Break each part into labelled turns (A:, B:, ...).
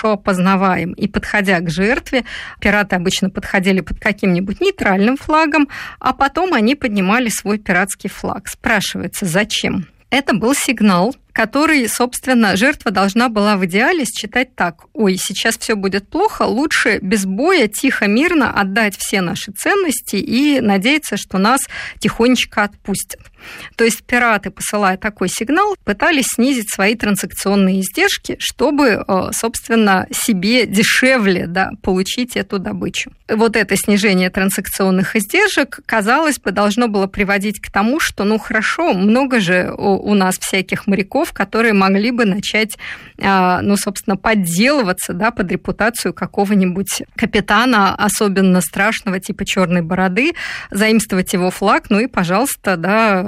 A: хорошо опознаваем. И, подходя к жертве, пираты обычно подходили под каким-нибудь нейтральным флагом, а потом они поднимали свой пиратский флаг. Спрашивается, зачем? Это был сигнал, который, собственно, жертва должна была в идеале считать так: ой, сейчас все будет плохо, лучше без боя, тихо, мирно отдать все наши ценности и надеяться, что нас тихонечко отпустят. То есть пираты, посылая такой сигнал, пытались снизить свои транзакционные издержки, чтобы, собственно, себе дешевле, получить эту добычу. Вот это снижение транзакционных издержек, казалось бы, должно было приводить к тому, что, хорошо, много же у нас всяких моряков, которые могли бы начать, собственно, подделываться, под репутацию какого-нибудь капитана, особенно страшного, типа «Черной бороды», заимствовать его флаг, и, пожалуйста,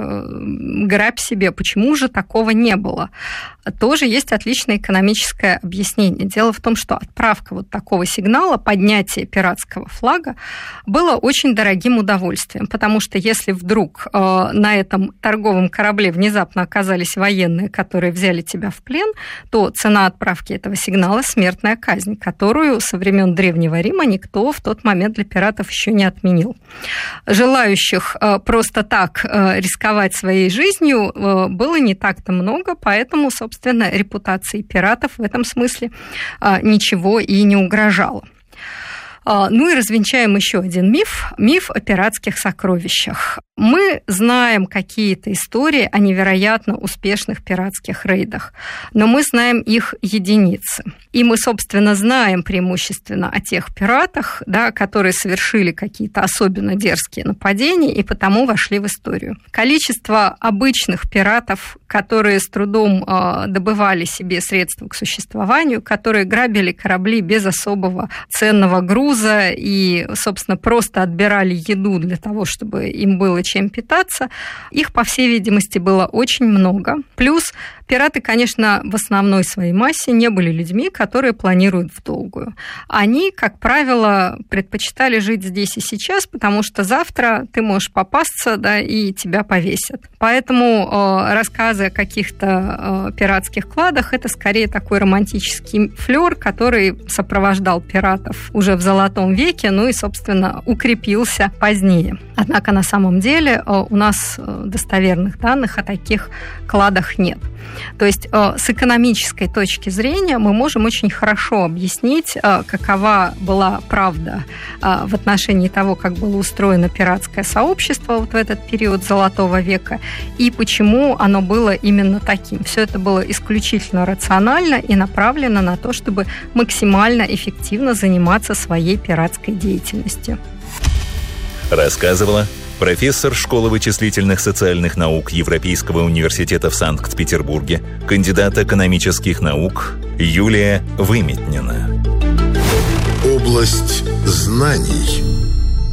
A: грабь себе. Почему же такого не было? Тоже есть отличное экономическое объяснение. Дело в том, что отправка вот такого сигнала, поднятие пиратского флага, было очень дорогим удовольствием, потому что если вдруг на этом торговом корабле внезапно оказались военные, которые взяли тебя в плен, то цена отправки этого сигнала – смертная казнь, которую со времен Древнего Рима никто в тот момент для пиратов еще не отменил. Желающих просто так рисковать своей жизнью было не так-то много, поэтому, собственно, репутации пиратов в этом смысле ничего и не угрожало. И развенчаем еще один миф – миф о пиратских сокровищах. Мы знаем какие-то истории о невероятно успешных пиратских рейдах, но мы знаем их единицы. И мы, собственно, знаем преимущественно о тех пиратах, которые совершили какие-то особенно дерзкие нападения и потому вошли в историю. Количество обычных пиратов, которые с трудом добывали себе средства к существованию, которые грабили корабли без особого ценного груза и, собственно, просто отбирали еду для того, чтобы им было чем питаться, их, по всей видимости, было очень много. Плюс пираты, конечно, в основной своей массе не были людьми, которые планируют в долгую. Они, как правило, предпочитали жить здесь и сейчас, потому что завтра ты можешь попасться, и тебя повесят. Поэтому рассказы о каких-то пиратских кладах – это скорее такой романтический флёр, который сопровождал пиратов уже в Золотом веке, и, собственно, укрепился позднее. Однако на самом деле у нас достоверных данных о таких кладах нет. То есть с экономической точки зрения мы можем очень хорошо объяснить, какова была правда в отношении того, как было устроено пиратское сообщество вот в этот период Золотого века и почему оно было именно таким. Все это было исключительно рационально и направлено на то, чтобы максимально эффективно заниматься своей пиратской деятельностью.
B: Рассказывала профессор Школы вычислительных социальных наук Европейского университета в Санкт-Петербурге, кандидат экономических наук Юлия Выметнина.
C: Область знаний.